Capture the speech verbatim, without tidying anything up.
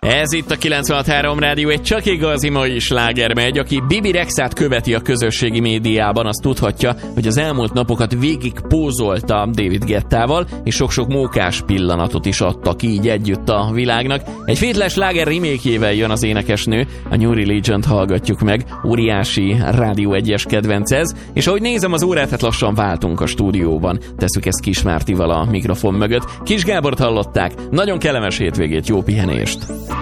Ez itt a kilencvenhat három Rádió, egy csak igazi mai sláger megy. Aki Bibi Rexát követi a közösségi médiában, az tudhatja, hogy az elmúlt napokat végig pózolta David Guettával, és sok-sok mókás pillanatot is adtak így együtt a világnak. Egy fétles sláger remake-jével jön az énekesnő, a New Religion-t hallgatjuk meg, óriási Rádió egyes kedvenc ez, és ahogy nézem az órát, hát lassan váltunk a stúdióban. Tesszük ezt Kis Mártival a mikrofon mögött. Kis Gábort hallották, nagyon kellemes hétvégét, jó pihenést!